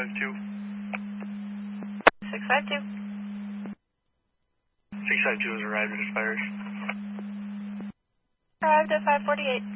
652. 652. 652 has arrived at Aspires. Arrived at 548.